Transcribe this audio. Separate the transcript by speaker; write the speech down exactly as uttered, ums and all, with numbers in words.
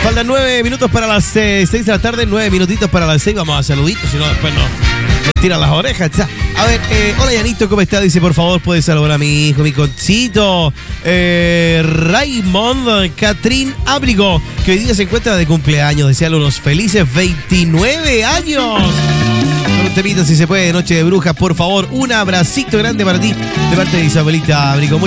Speaker 1: Faltan nueve minutos para las eh, seis de la tarde, nueve minutitos para las seis. Vamos a saluditos, si no después no me tiran las orejas. A ver, eh, hola Yanito, ¿cómo está? Dice, por favor, puedes saludar a mi hijo, mi concito, eh, Raymond Catrín Ábrigo, que hoy día se encuentra de cumpleaños. Desearle unos felices veintinueve años. Con un temita, si se puede, Noche de Brujas, por favor. Un abracito grande para ti, de parte de Isabelita Ábrigo.